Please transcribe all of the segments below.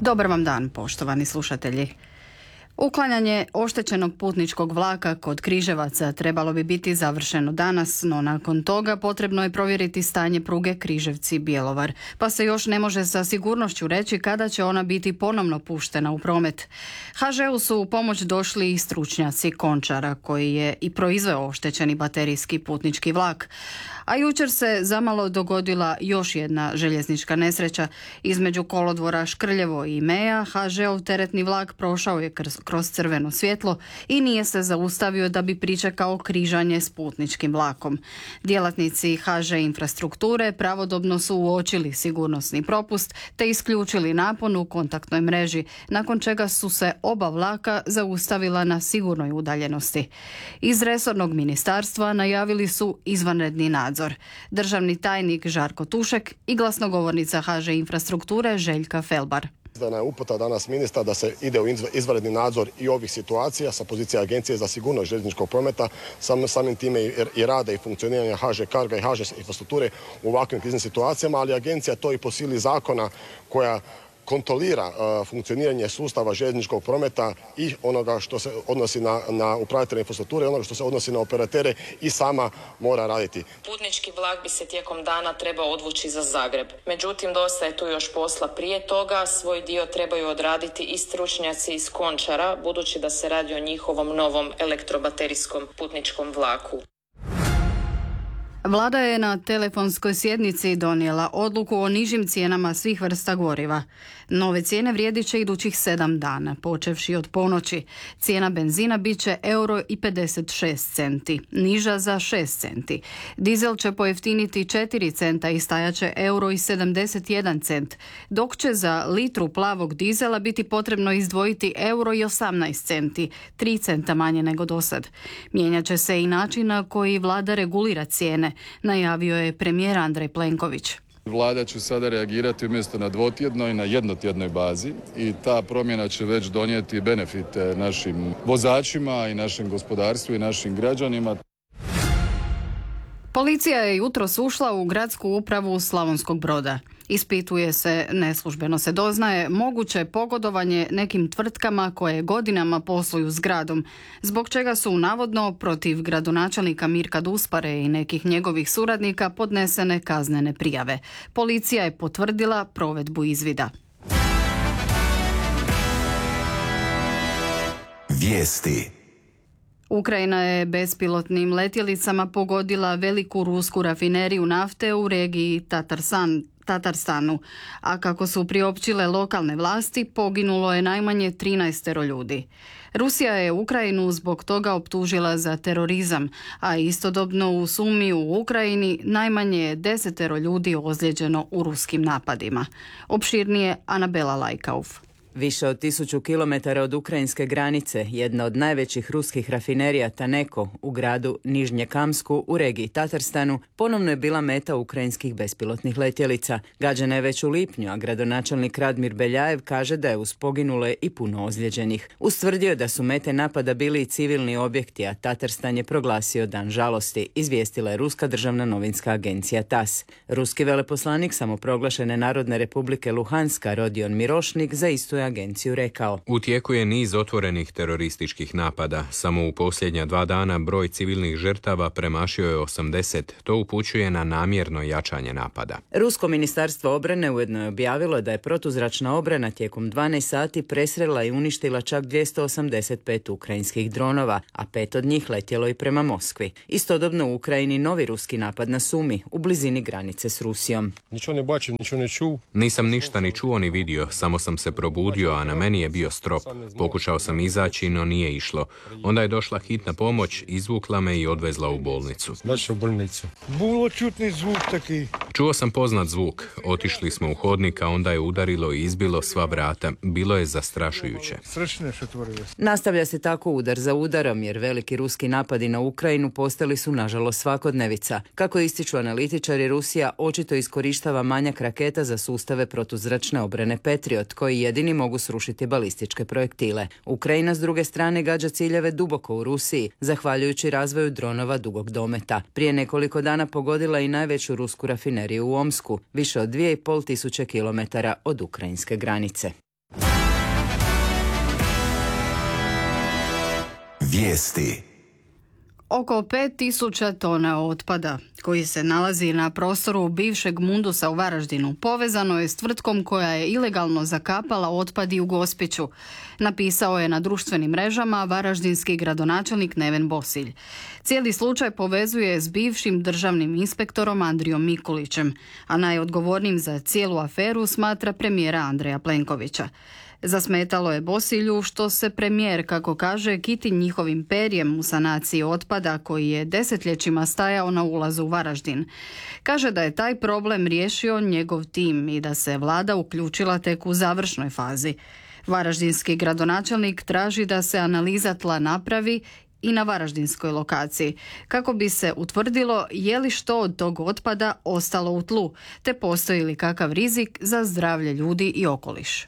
Dobar vam dan, poštovani slušatelji. Uklanjanje oštećenog putničkog vlaka kod Križevaca trebalo bi biti završeno danas, no nakon toga potrebno je provjeriti stanje pruge Križevci-Bjelovar, pa se još ne može sa sigurnošću reći kada će ona biti ponovno puštena u promet. HŽ-u su u pomoć došli i stručnjaci Končara, koji je i proizveo oštećeni baterijski putnički vlak. A jučer se zamalo dogodila još jedna željeznička nesreća. Između kolodvora Škrljevo i Meja HŽ-ov teretni vlak prošao je kroz crveno svjetlo i nije se zaustavio da bi pričekao križanje s putničkim vlakom. Djelatnici HŽ infrastrukture pravodobno su uočili sigurnosni propust te isključili napon u kontaktnoj mreži, nakon čega su se oba vlaka zaustavila na sigurnoj udaljenosti. Iz resornog ministarstva najavili su izvanredni nadzor. Državni tajnik Žarko Tušek i glasnogovornica HŽ infrastrukture Željka Felbar. Izdana je uputa danas ministra da se ide u izvanredni nadzor i ovih situacija sa pozicije Agencije za sigurnost željezničkog prometa, samim time i rada i funkcioniranja HŽ Carga i HŽ infrastrukture u ovakvim kriznim situacijama, ali agencija to i po sili zakona koja kontrolira funkcioniranje sustava željezničkog prometa i onoga što se odnosi na upravitelje infrastrukture, onoga što se odnosi na operatere i sama mora raditi. Putnički vlak bi se tijekom dana trebao odvući za Zagreb. Međutim, dosta je tu još posla prije toga. Svoj dio trebaju odraditi i stručnjaci iz Končara, budući da se radi o njihovom novom elektrobaterijskom putničkom vlaku. Vlada je na telefonskoj sjednici donijela odluku o nižim cijenama svih vrsta goriva. Nove cijene vrijedit će idućih 7 dana, počevši od ponoći. Cijena benzina bit će €1,56, niža za 6 centi. Dizel će pojeftiniti 4 centa i stajaće €1,71, dok će za litru plavog dizela biti potrebno izdvojiti €1,18, 3 centa manje nego dosad. Mijenjat će se i način na koji vlada regulira cijene, najavio je premijer Andrej Plenković. Vlada će sada reagirati umjesto na dvotjednoj, na jednotjednoj bazi i ta promjena će već donijeti benefite našim vozačima i našem gospodarstvu i našim građanima. Policija je jutros ušla u gradsku upravu Slavonskog Broda. Ispituje se, neslužbeno se doznaje, moguće pogodovanje nekim tvrtkama koje godinama posluju s gradom, zbog čega su navodno protiv gradonačelnika Mirka Duspare i nekih njegovih suradnika podnesene kaznene prijave. Policija je potvrdila provedbu izvida. Vijesti. Ukrajina je bespilotnim letjelicama pogodila veliku rusku rafineriju nafte u regiji Tatarstanu, a kako su priopćile lokalne vlasti, poginulo je najmanje 13 ljudi. Rusija je Ukrajinu zbog toga optužila za terorizam, a istodobno u Sumi u Ukrajini najmanje je 10 ljudi ozlijeđeno u ruskim napadima. Opširnije Anabela Lajkauf. Više od 1000 kilometara od ukrajinske granice, jedna od najvećih ruskih rafinerija Taneko u gradu Nižnjekamsku u regiji Tatarstanu ponovno je bila meta ukrajinskih bespilotnih letjelica. Gađana je već u lipnju, a gradonačelnik Radmir Beljajev kaže da je uz poginule i puno ozlijeđenih. Ustvrdio je da su mete napada bili i civilni objekti, a Tatarstan je proglasio dan žalosti, izvijestila je ruska državna novinska agencija TAS. Ruski veleposlanik samoproglašene Narodne republike Luhanska Rodion Mirošnik za istu agenciju rekao: U tijeku je niz otvorenih terorističkih napada. Samo u posljednja 2 dana broj civilnih žrtava premašio je 80. To upućuje na namjerno jačanje napada. Rusko ministarstvo obrane ujedno je objavilo da je protuzračna obrana tijekom 12 sati presrela i uništila čak 285 ukrajinskih dronova, a 5 od njih letjelo i prema Moskvi. Istodobno u Ukrajini novi ruski napad na Sumi, u blizini granice s Rusijom. Nisam ništa ni čuo ni vidio, samo sam se probudio, a na meni je bio strop. Pokušao sam izaći, no nije išlo. Onda je došla hitna pomoć, izvukla me i odvezla u bolnicu. Čuo sam poznat zvuk. Otišli smo u hodnik, a onda je udarilo i izbilo sva vrata. Bilo je zastrašujuće. Nastavlja se tako udar za udarom, jer veliki ruski napadi na Ukrajinu postali su nažalost svakodnevica. Kako ističu analitičari, Rusija očito iskorištava manjak raketa za sustave protuzračne obrane Patriot, koji jedini mogu srušiti balističke projektile. Ukrajina s druge strane gađa ciljeve duboko u Rusiji, zahvaljujući razvoju dronova dugog dometa. Prije nekoliko dana pogodila i najveću rusku rafineriju u Omsku, više od 2500 kilometara od ukrajinske granice. Vijesti. Oko 5000 tona otpada koji se nalazi na prostoru bivšeg Mundusa u Varaždinu povezano je s tvrtkom koja je ilegalno zakapala otpad i u Gospiću. Napisao je na društvenim mrežama varaždinski gradonačelnik Neven Bosilj. Cijeli slučaj povezuje s bivšim državnim inspektorom Andrijom Mikulićem, a najodgovornijim za cijelu aferu smatra premijera Andreja Plenkovića. Zasmetalo je Bosilju što se premijer, kako kaže, kiti njihovim perjem u sanaciji otpada koji je desetljećima stajao na ulazu u Varaždin. Kaže da je taj problem riješio njegov tim i da se vlada uključila tek u završnoj fazi. Varaždinski gradonačelnik traži da se analiza tla napravi i na varaždinskoj lokaciji, kako bi se utvrdilo je li što od tog otpada ostalo u tlu, te postoji li kakav rizik za zdravlje ljudi i okoliš.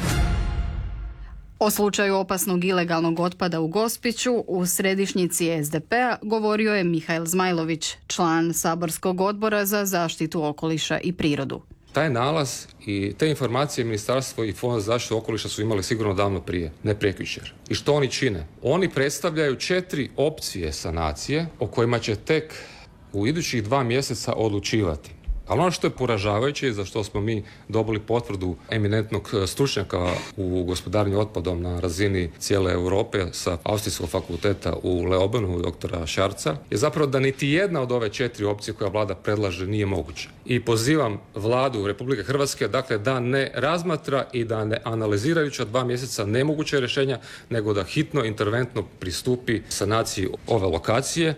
O slučaju opasnog ilegalnog otpada u Gospiću u središnjici SDP-a govorio je Mihael Zmajlović, član saborskog odbora za zaštitu okoliša i prirodu. Taj nalaz i te informacije Ministarstvo i Fond za zaštitu okoliša su imali sigurno davno prije, ne prekjučer. I što oni čine? Oni predstavljaju 4 opcije sanacije o kojima će tek u idućih 2 mjeseca odlučivati. Ali ono što je poražavajuće i za što smo mi dobili potvrdu eminentnog stručnjaka u gospodarenju otpadom na razini cijele Europe sa Austrijskog fakulteta u Leobanu, doktora Šarca, je zapravo da niti jedna od ove 4 opcije koja vlada predlaže nije moguća. I pozivam vladu Republike Hrvatske, dakle, da ne razmatra i da ne analizirajući 2 mjeseca nemoguće rješenja, nego da hitno interventno pristupi sanaciji ove lokacije.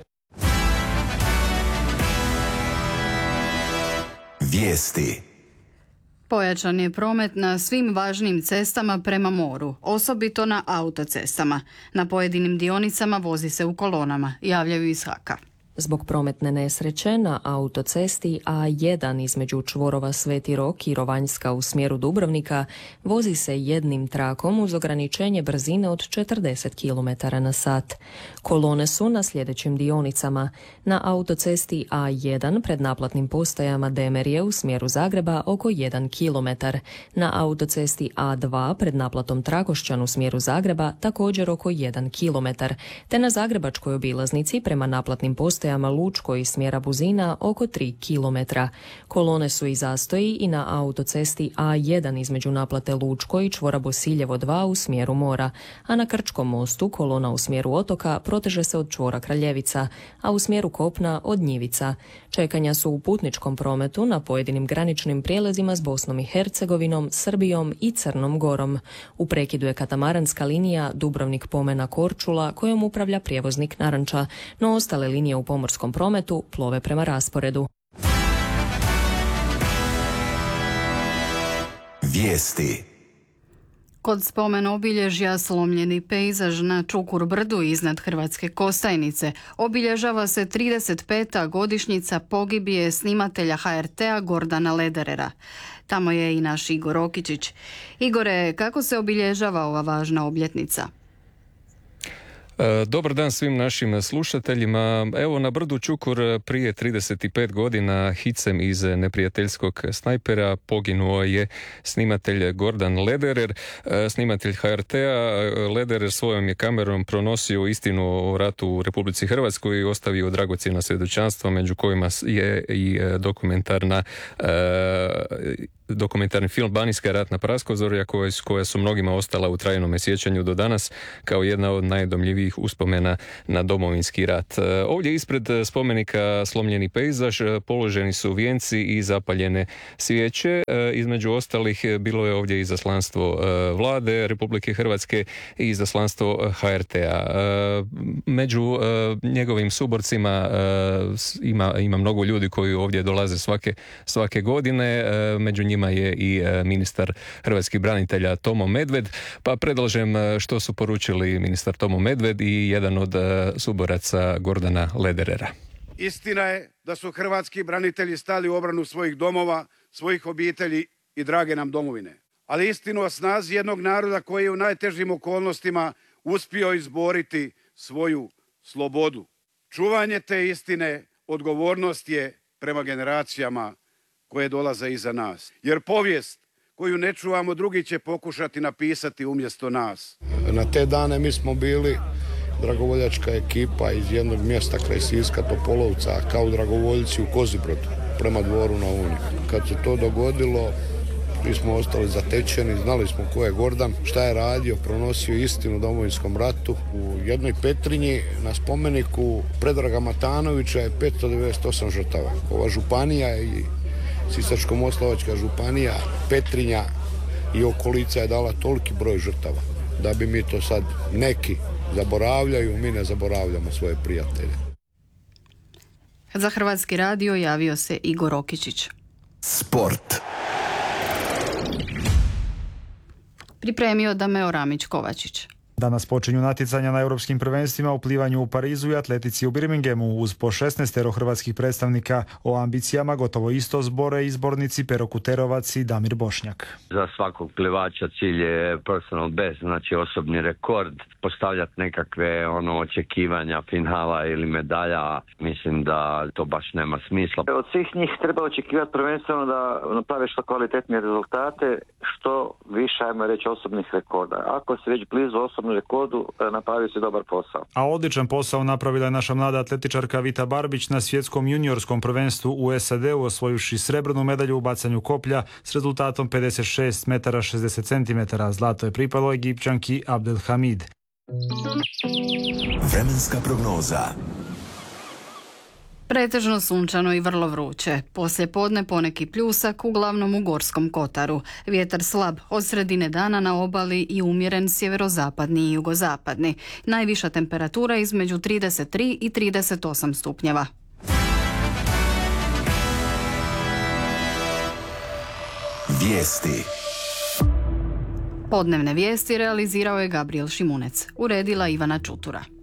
Vijesti. Pojačan je promet na svim važnim cestama prema moru, osobito na autocestama. Na pojedinim dionicama vozi se u kolonama, javljaju iz HAK-a. Zbog prometne nesreće na autocesti A1 između čvorova Sveti Rok i Rovanjska u smjeru Dubrovnika vozi se jednim trakom uz ograničenje brzine od 40 km/h. Kolone su na sljedećim dionicama. Na autocesti A1 pred naplatnim postajama Demerije u smjeru Zagreba oko 1 km. Na autocesti A2 pred naplatom Trakošćan u smjeru Zagreba također oko 1 km. Te na zagrebačkoj obilaznici prema naplatnim postajama Lučko iz smjera Buzina oko 3 km. Kolone su i zastoji i na autocesti A1 između naplate Lučko i čvora Bosiljevo 2 u smjeru mora, a na Krčkom mostu kolona u smjeru otoka proteže se od čvora Kraljevica, a u smjeru kopna od Njivica. Čekanja su u putničkom prometu na pojedinim graničnim prijelazima s Bosnom i Hercegovinom, Srbijom i Crnom Gorom. U prekidu je katamaranska linija Dubrovnik-Pomena Korčula kojom upravlja prijevoznik Naranča, no ostale linije u pomorskom prometu plove prema rasporedu. Vijesti. Kod spomen obilježja slomljeni pejzaž na Čukur brdu iznad Hrvatske Kostajnice obilježava se 35. godišnjica pogibije snimatelja HRT-a Gordana Lederera. Tamo je i naš Igor Okičić. Igore, kako se obilježava ova važna obljetnica? Dobar dan svim našim slušateljima. Evo, na brdu Čukur prije 35 godina hicem iz neprijateljskog snajpera poginuo je snimatelj Gordan Lederer, snimatelj HRT-a. Lederer svojom je kamerom pronosio istinu o ratu u Republici Hrvatskoj i ostavio dragocjena svjedočanstva, među kojima je i dokumentarni film Banijska ratna praskozorja koja su mnogima ostala u trajnom sjećanju do danas kao jedna od najdomljivijih uspomena na Domovinski rat. Ovdje ispred spomenika slomljeni pejzaž položeni su vijenci i zapaljene svijeće. Između ostalih bilo je ovdje izaslanstvo vlade Republike Hrvatske i izaslanstvo HRT-a. Među njegovim suborcima ima mnogo ljudi koji ovdje dolaze svake godine. Među njima je i ministar hrvatskih branitelja Tomo Medved, pa predlažem što su poručili ministar Tomo Medved i jedan od suboraca Gordana Lederera. Istina je da su hrvatski branitelji stali u obranu svojih domova, svojih obitelji i drage nam domovine. Ali istinu o snazi jednog naroda koji je u najtežim okolnostima uspio izboriti svoju slobodu. Čuvanje te istine odgovornost je prema generacijama koje dolaze iza nas. Jer povijest koju ne čuvamo, drugi će pokušati napisati umjesto nas. Na te dane mi smo bili dragovoljačka ekipa iz jednog mjesta kraj Siska, Topolovca, kao dragovoljci u Kozibrodu, prema Dvoru na Uni. Kad se to dogodilo, mi smo ostali zatečeni, znali smo ko je Gordan, šta je radio, pronosio istinu u Domovinskom ratu. U jednoj Petrinji na spomeniku Predraga Matanovića je 598 žrtava. Ova županija i Sisačko-moslavačka županija, Petrinja i okolica je dala toliki broj žrtava. Da bi mi to sad neki zaboravljaju, mi ne zaboravljamo svoje prijatelje. Za Hrvatski radio javio se Igor Okičić. Sport. Pripremio Dameo Ramić-Kovačić. Danas počinju natjecanja na europskim prvenstvima u plivanju u Parizu i atletici u Birminghamu. Uz po 16 hrvatskih predstavnika o ambicijama gotovo isto zbore izbornici Pero Kuterovac i Damir Bošnjak. Za svakog plivača cilj je personal best, znači osobni rekord, postavljati nekakve očekivanja finala ili medalja. Mislim da to baš nema smisla. Od svih njih treba očekivati prvenstveno da naprave što kvalitetnije rezultate, što više, ajmo reći, osobnih rekorda. Ako se već blizu osobnog rekordu, napravio se dobar posao. A odličan posao napravila je naša mlada atletičarka Vita Barbić na svjetskom juniorskom prvenstvu u SAD-u, osvojivši srebrnu medalju u bacanju koplja s rezultatom 56 metara 60 centimetara. Zlato je pripalo Egipćanki Abdelhamid. Vremenska prognoza. Pretežno sunčano i vrlo vruće. Poslije podne poneki pljusak, uglavnom u Gorskom kotaru. Vjetar slab od sredine dana na obali i umjeren sjeverozapadni i jugozapadni. Najviša temperatura između 33 i 38 stupnjeva. Vijesti. Podnevne vijesti realizirao je Gabriel Šimunec. Uredila Ivana Čutura.